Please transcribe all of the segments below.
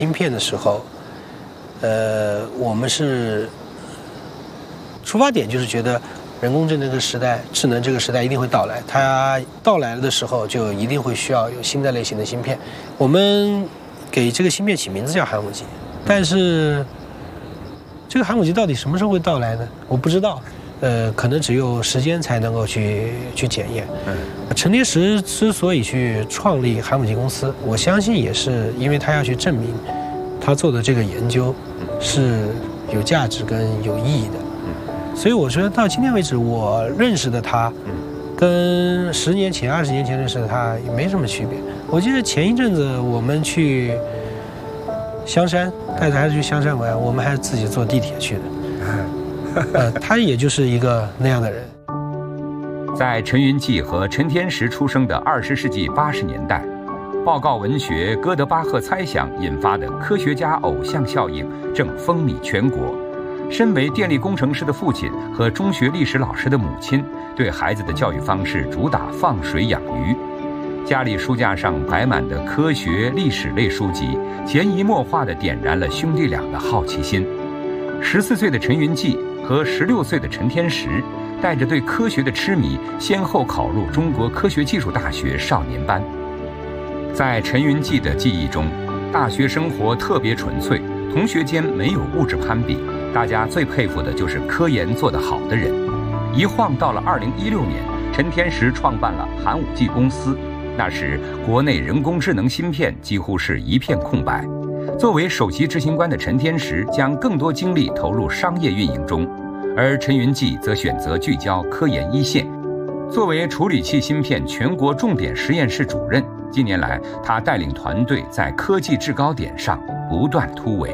芯片的时候，我们是出发点就是觉得人工智能这个时代、智能这个时代一定会到来，它到来了的时候就一定会需要有新的类型的芯片。我们给这个芯片起名字叫寒武纪，但是这个寒武纪到底什么时候会到来呢？我不知道。可能只有时间才能够去检验。陈天石之所以去创立寒武纪公司，我相信也是因为他要去证明他做的这个研究是有价值跟有意义的。所以我觉得到今天为止，我认识的他跟10年前、20年前认识的他也没什么区别。我记得前一阵子我们去香山，带着孩子去香山玩，我们还是自己坐地铁去的。他也就是一个那样的人。 在陈云记和陈天石出生的20世纪80年代，报告文学哥德巴赫猜想引发的科学家偶像效应正风靡全国。身为电力工程师的父亲和中学历史老师的母亲，对孩子的教育方式主打放水养鱼。家里书架上摆满的科学、历史类书籍，潜移默化地点燃了兄弟俩的好奇心。14岁的陈云记和16岁的陈天石，带着对科学的痴迷，先后考入中国科学技术大学少年班。在陈云记的记忆中，大学生活特别纯粹，同学间没有物质攀比，大家最佩服的就是科研做得好的人。一晃到了2016年，陈天石创办了寒武纪公司。那时国内人工智能芯片几乎是一片空白。作为首席执行官的陈天石将更多精力投入商业运营中，而陈云记则选择聚焦科研一线。作为处理器芯片全国重点实验室主任，近年来他带领团队在科技制高点上不断突围。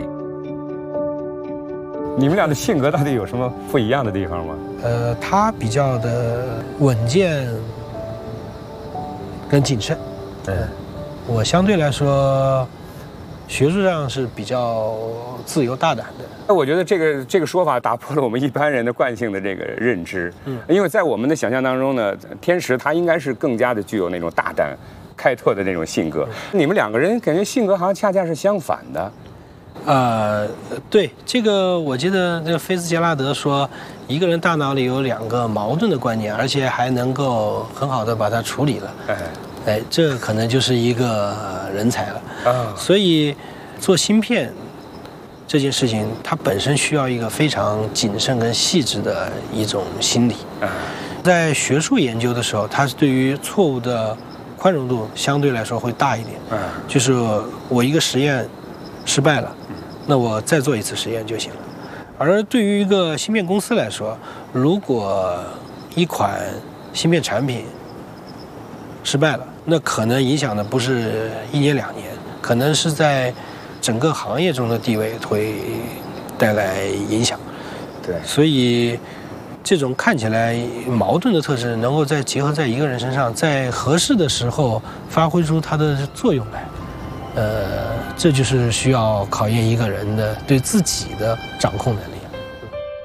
你们俩的性格到底有什么不一样的地方吗？ 他比较的稳健跟谨慎。我相对来说学术上是比较自由大胆的。 那我觉得这个说法打破了我们一般人的惯性的这个认知。因为在我们的想象当中呢，天石他应该是更加的具有那种大胆开拓的那种性格。你们两个人感觉性格好像恰恰是相反的。 对，这个我记得那个菲茨杰拉德说，一个人大脑里有2个矛盾的观念，而且还能够很好的把它处理了。这可能就是一个人才了。所以做芯片这件事情，它本身需要一个非常谨慎跟细致的一种心理。在学术研究的时候，它对于错误的宽容度相对来说会大一点。就是我一个实验失败了，那我再做一次实验就行了。而对于一个芯片公司来说，如果一款芯片产品失败了，那可能影响的不是1年2年，可能是在整个行业中的地位会带来影响。 对， 所以这种看起来矛盾的特质，能够再结合在一个人身上，在合适的时候发挥出它的作用来。这就是需要考验一个人的对自己的掌控能力。